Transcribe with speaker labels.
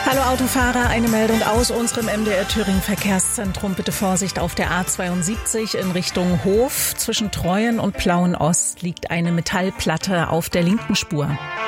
Speaker 1: Hallo Autofahrer, eine Meldung aus unserem MDR Thüringen Verkehrszentrum. Bitte Vorsicht auf der A72 in Richtung Hof. Zwischen Treuen und Plauen Ost liegt eine Metallplatte auf der linken Spur.